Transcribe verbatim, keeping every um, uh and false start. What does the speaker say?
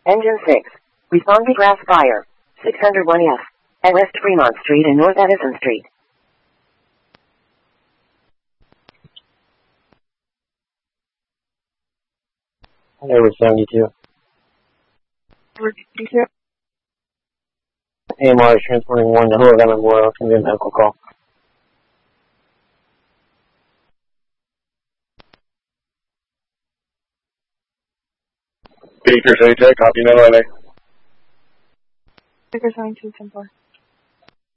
Engine six. Respond to grass fire. six oh one F. At West Fremont Street and North Edison Street. There was seventy-two. forty-two. A M R is transporting one to Hello Ellen Memorial. Can be a medical call. Baker, Say Tech, copy, no L A. Baker seventy-two, ten four.